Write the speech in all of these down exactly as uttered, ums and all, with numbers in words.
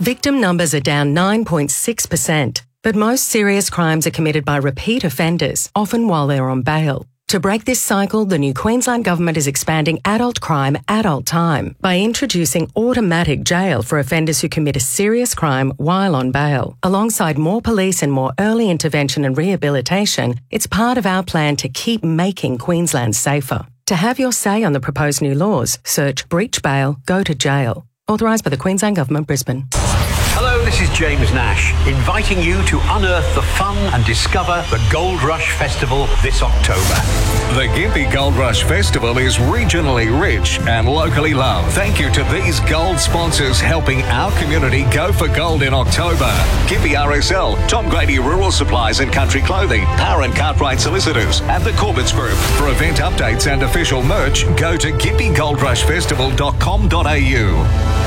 Victim numbers are down nine point six percent, but most serious crimes are committed by repeat offenders, often while they're on bail. To break this cycle, the new Queensland Government is expanding adult crime, adult time by introducing automatic jail for offenders who commit a serious crime while on bail. Alongside more police and more early intervention and rehabilitation, it's part of our plan to keep making Queensland safer. To have your say on the proposed new laws, search Breach Bail, Go to Jail. Authorised by the Queensland Government, Brisbane. Hello, this is James Nash, inviting you to unearth the fun and discover the Gold Rush Festival this October. The Gympie Gold Rush Festival is regionally rich and locally loved. Thank you to these gold sponsors helping our community go for gold in October. Gympie R S L, Tom Grady Rural Supplies and Country Clothing, Power and Cartwright Solicitors, and the Corbett's Group. For event updates and official merch, go to gympie gold rush festival dot com dot a u.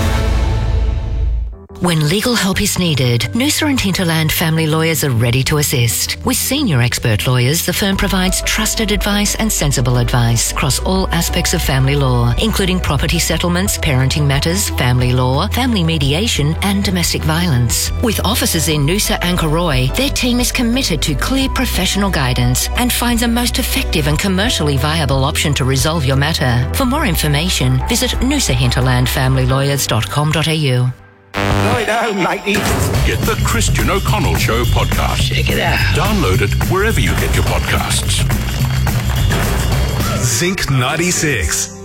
When legal help is needed, Noosa and Hinterland family lawyers are ready to assist. With senior expert lawyers, the firm provides trusted advice and sensible advice across all aspects of family law, including property settlements, parenting matters, family law, family mediation, and domestic violence. With offices in Noosa and Koroy, their team is committed to clear professional guidance and finds a most effective and commercially viable option to resolve your matter. For more information, visit noosa hinterland family lawyers dot com dot a u. Lie down, matey. Get the Christian O'Connell Show podcast. Check it out. Download it wherever you get your podcasts. Zinc ninety-six.